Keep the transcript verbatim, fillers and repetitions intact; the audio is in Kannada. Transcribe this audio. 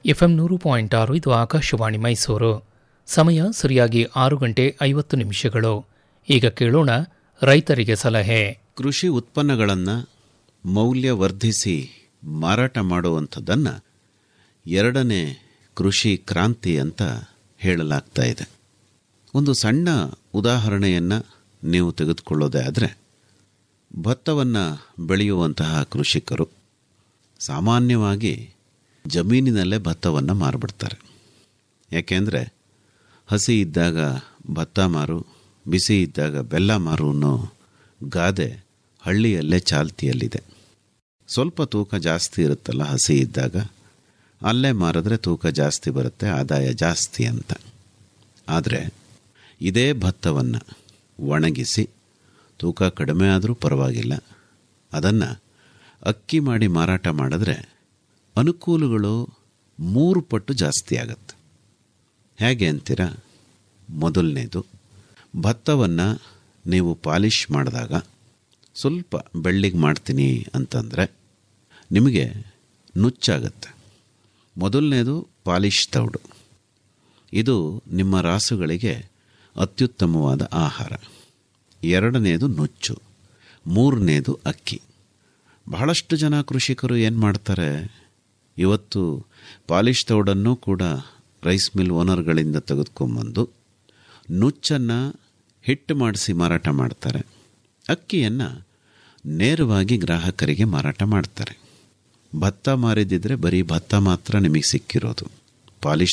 ಎಫ್ಎಂ ನೂರು ಪಾಯಿಂಟ್ ಆರು ಇದು ಆಕಾಶವಾಣಿ ಮೈಸೂರು. ಸಮಯ ಸರಿಯಾಗಿ ಆರು ಗಂಟೆ ಐವತ್ತು ನಿಮಿಷಗಳು. ಈಗ ಕೇಳೋಣ ರೈತರಿಗೆ ಸಲಹೆ. ಕೃಷಿ ಉತ್ಪನ್ನಗಳನ್ನು ಮೌಲ್ಯವರ್ಧಿಸಿ ಮಾರಾಟ ಮಾಡುವಂಥದ್ದನ್ನು ಎರಡನೇ ಕೃಷಿ ಕ್ರಾಂತಿ ಅಂತ ಹೇಳಲಾಗ್ತಾ ಇದೆ. ಒಂದು ಸಣ್ಣ ಉದಾಹರಣೆಯನ್ನು ನೀವು ತೆಗೆದುಕೊಳ್ಳೋದೇ ಆದರೆ, ಭತ್ತವನ್ನು ಬೆಳೆಯುವಂತಹ ಕೃಷಿಕರು ಸಾಮಾನ್ಯವಾಗಿ ಜಮೀನಿನಲ್ಲೇ ಭತ್ತವನ್ನು ಮಾರಿಬಿಡ್ತಾರೆ. ಯಾಕೆಂದರೆ ಹಸಿ ಇದ್ದಾಗ ಭತ್ತ ಮಾರು, ಬಿಸಿ ಇದ್ದಾಗ ಬೆಲ್ಲ ಮಾರು ಅನ್ನೋ ಗಾದೆ ಹಳ್ಳಿಯಲ್ಲೇ ಚಾಲ್ತಿಯಲ್ಲಿದೆ. ಸ್ವಲ್ಪ ತೂಕ ಜಾಸ್ತಿ ಇರುತ್ತಲ್ಲ ಹಸಿ ಇದ್ದಾಗ, ಅಲ್ಲೇ ಮಾರಿದ್ರೆ ತೂಕ ಜಾಸ್ತಿ ಬರುತ್ತೆ, ಆದಾಯ ಜಾಸ್ತಿ ಅಂತ. ಆದರೆ ಇದೇ ಭತ್ತವನ್ನು ಒಣಗಿಸಿ ತೂಕ ಕಡಿಮೆ ಆದರೂ ಪರವಾಗಿಲ್ಲ, ಅದನ್ನು ಅಕ್ಕಿ ಮಾಡಿ ಮಾರಾಟ ಮಾಡಿದ್ರೆ ಅನುಕೂಲಗಳು ಮೂರು ಪಟ್ಟು ಜಾಸ್ತಿ ಆಗತ್ತೆ. ಹೇಗೆ ಅಂತೀರಾ? ಮೊದಲನೇದು, ಭತ್ತವನ್ನು ನೀವು ಪಾಲಿಷ್ ಮಾಡಿದಾಗ ಸ್ವಲ್ಪ ಬೆಳ್ಳಿಗೆ ಮಾಡ್ತೀನಿ ಅಂತಂದರೆ ನಿಮಗೆ ನುಚ್ಚಾಗತ್ತೆ. ಮೊದಲನೇದು ಪಾಲಿಷ್ ತೌಡು. ಇದು ನಿಮ್ಮ ರಾಸುಗಳಿಗೆ ಅತ್ಯುತ್ತಮವಾದ ಆಹಾರ. ಎರಡನೇದು ನುಚ್ಚು. ಮೂರನೇದು ಅಕ್ಕಿ. ಬಹಳಷ್ಟು ಜನ ಕೃಷಿಕರು ಏನು ಮಾಡ್ತಾರೆ, ಇವತ್ತು ಪಾಲಿಷ್ ತೌಡನ್ನು ಕೂಡ ರೈಸ್ ಮಿಲ್ ಓನರ್ಗಳಿಂದ ತೆಗೆದುಕೊಂಬಂದು ನುಚ್ಚನ್ನು ಹಿಟ್ಟು ಮಾಡಿಸಿ ಮಾರಾಟ ಮಾಡ್ತಾರೆ. ಅಕ್ಕಿಯನ್ನು ನೇರವಾಗಿ ಗ್ರಾಹಕರಿಗೆ ಮಾರಾಟ ಮಾಡ್ತಾರೆ. ಭತ್ತ ಮಾರಿದಿದ್ರೆ ಬರೀ ಭತ್ತ ಮಾತ್ರ ನಿಮಗೆ ಸಿಕ್ಕಿರೋದು. ಪಾಲಿಷ್